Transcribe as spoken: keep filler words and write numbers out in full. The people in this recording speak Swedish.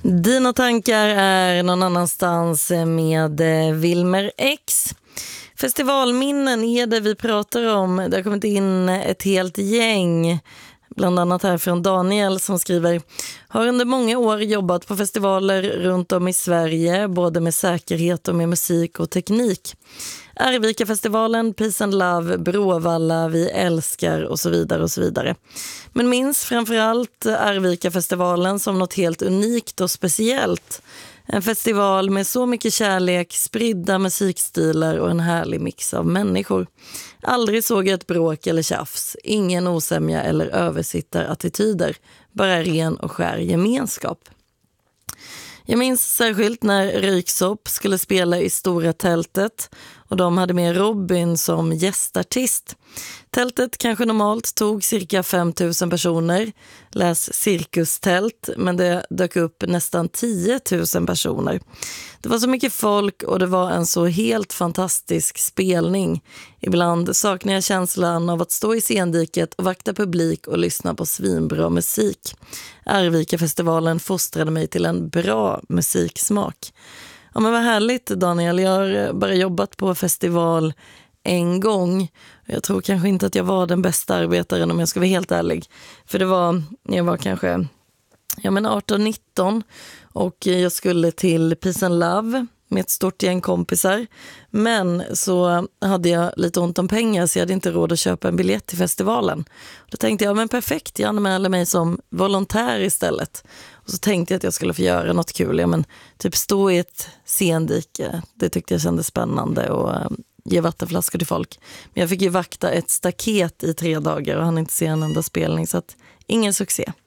Dina tankar är någon annanstans med Wilmer X. Festivalminnen är det vi pratar om. Det har kommit in ett helt gäng. Bland annat här från Daniel som skriver: har under många år jobbat på festivaler runt om i Sverige, både med säkerhet och med musik och teknik. Arvika-festivalen, Peace and Love, Bråvalla, Vi älskar och så vidare och så vidare. Men minns framförallt Arvika-festivalen som något helt unikt och speciellt. En festival med så mycket kärlek, spridda musikstilar och en härlig mix av människor. Aldrig såg jag ett bråk eller tjafs, ingen osämja eller översittarattityder, bara ren och skär gemenskap. Jag minns särskilt när Röyksopp skulle spela i Stora tältet och de hade med Robin som gästartist. Tältet kanske normalt tog cirka fem tusen personer, läs cirkustält, men det dök upp nästan tio tusen personer. Det var så mycket folk och det var en så helt fantastisk spelning. Ibland saknar jag känslan av att stå i scendiket och vakta publik och lyssna på svinbra musik. Arvika-festivalen fostrade mig till en bra musiksmak. Ja, men vad härligt, Daniel. Jag har bara jobbat på festival en gång. Jag tror kanske inte att jag var den bästa arbetaren om jag ska vara helt ärlig. För det var, jag var kanske ja, men arton nitton och jag skulle till Peace and Love med ett stort gäng kompisar. Men så hade jag lite ont om pengar så jag hade inte råd att köpa en biljett till festivalen. Då tänkte jag, men perfekt, jag anmälde mig som volontär istället. Och så tänkte jag att jag skulle få göra något kul. Ja, men typ stå i ett scendike, det tyckte jag kändes spännande och ge vattenflaskor till folk. Men jag fick ju vakta ett staket i tre dagar och hann inte se en enda spelning så att ingen succé.